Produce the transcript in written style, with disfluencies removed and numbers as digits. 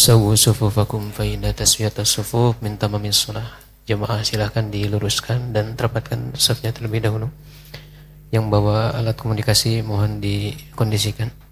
Sawu sufufakum fa inna taswiyatas sufuf min tamamis shalah. Jemaah silahkan diluruskan dan terapatkan safnya terlebih dahulu. Yang bawa alat komunikasi mohon dikondisikan.